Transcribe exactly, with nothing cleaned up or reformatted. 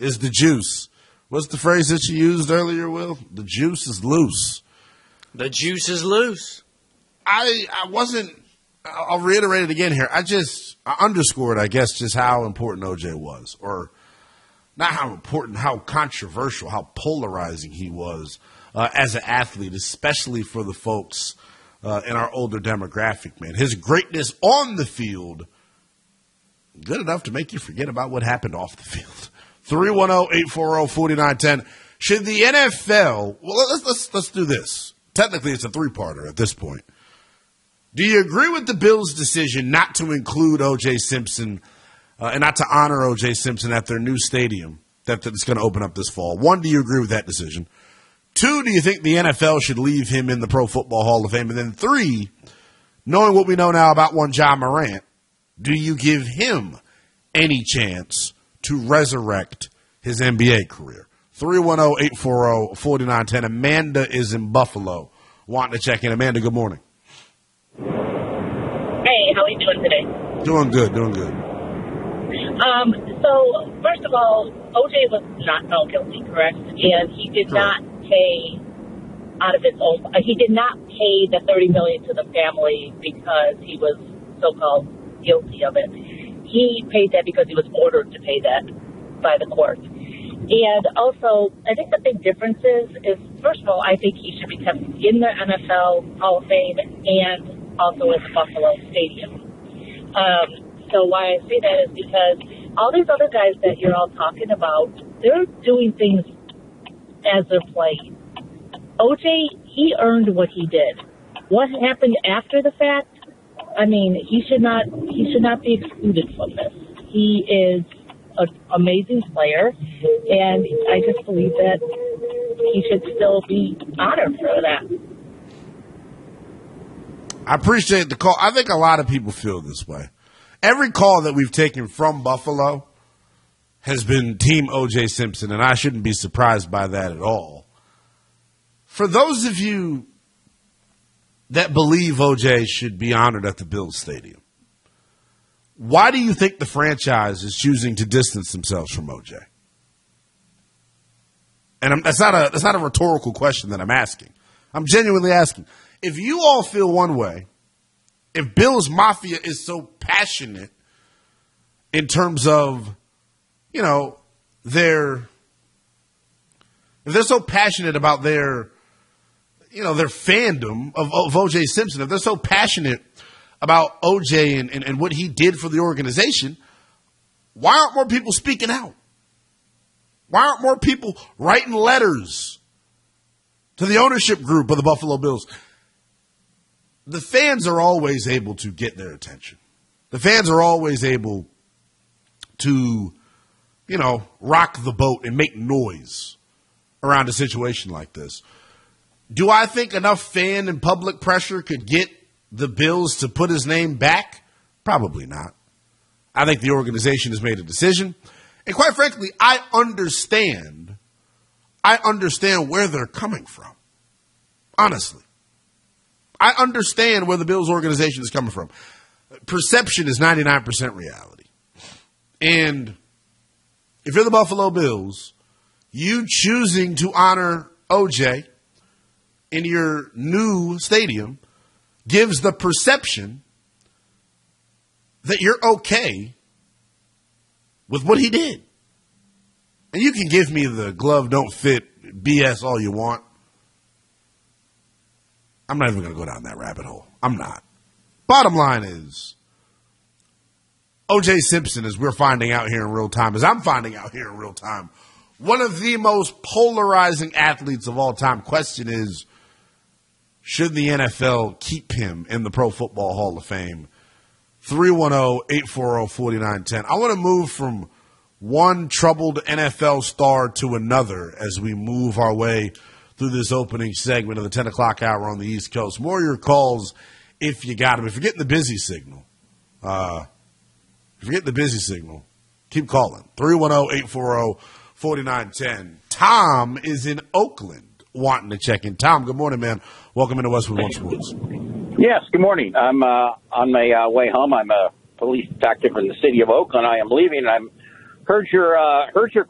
is the juice. What's the phrase that you used earlier, Will? The juice is loose. The juice is loose. I I wasn't, I'll reiterate it again here. I just, I underscored, I guess, just how important O J was. Or not how important, how controversial, how polarizing he was uh, as an athlete, especially for the folks uh, in our older demographic, man. His greatness on the field, good enough to make you forget about what happened off the field. three one zero, eight four zero, four nine one zero. Should the N F L, well, let's, let's, let's do this. Technically, it's a three-parter at this point. Do you agree with the Bills' decision not to include O J. Simpson uh, and not to honor O J. Simpson at their new stadium that, that's going to open up this fall? One, do you agree with that decision? Two, do you think the N F L should leave him in the Pro Football Hall of Fame? And then three, knowing what we know now about one Ja Morant, do you give him any chance to resurrect his N B A career? three one zero, eight four zero, four nine one zero. Amanda is in Buffalo wanting to check in. Amanda, good morning. Hey, how are you doing today? Doing good, doing good. Um, so, first of all, O J was not found guilty, correct? And he did Correct. not pay out of his own, uh, he did not pay the thirty million dollars to the family because he was so-called guilty of it. He paid that because he was ordered to pay that by the court. And also, I think the big difference is, is, first of all, I think he should be kept in the N F L Hall of Fame and also in the Buffalo Stadium. Um, so why I say that is because all these other guys that you're all talking about, they're doing things as they're playing. O J, he earned what he did. What happened after the fact? I mean, he should not he should not be excluded from this. He is an amazing player, and I just believe that he should still be honored for that. I appreciate the call. I think a lot of people feel this way. Every call that we've taken from Buffalo has been Team O J. Simpson, and I shouldn't be surprised by that at all. For those of you that believe O J should be honored at the Bills Stadium, why do you think the franchise is choosing to distance themselves from O J? And I'm, that's not a that's not a rhetorical question that I'm asking. I'm genuinely asking. If you all feel one way, if Bills Mafia is so passionate in terms of, you know, their, if they're so passionate about their, you know, their fandom of, of O J. Simpson, if they're so passionate about O J and, and, and what he did for the organization, why aren't more people speaking out? Why aren't more people writing letters to the ownership group of the Buffalo Bills? The fans are always able to get their attention. The fans are always able to, you know, rock the boat and make noise around a situation like this. Do I think enough fan and public pressure could get the Bills to put his name back? Probably not. I think the organization has made a decision. And quite frankly, I understand, I understand where they're coming from. Honestly. I understand where the Bills organization is coming from. Perception is ninety-nine percent reality. And if you're the Buffalo Bills, you choosing to honor O J in your new stadium gives the perception that you're okay with what he did. And you can give me the glove don't fit B S all you want. I'm not even going to go down that rabbit hole. I'm not. Bottom line is, O J. Simpson, as we're finding out here in real time, as I'm finding out here in real time, one of the most polarizing athletes of all time. Question is, should the N F L keep him in the Pro Football Hall of Fame? three one zero, eight four zero, four nine one zero. I want to move from one troubled N F L star to another as we move our way through this opening segment of the ten o'clock hour on the East Coast. More of your calls if you got them. If you're getting the busy signal, uh, if you're getting the busy signal, keep calling. three one zero, eight four zero, four nine one zero. Tom is in Oakland wanting to check in. Tom, good morning, man. Welcome into Westwood One Sports. Yes, good morning. I'm uh, on my uh, way home. I'm a police detective in the city of Oakland. I am leaving. I'm heard your uh, heard your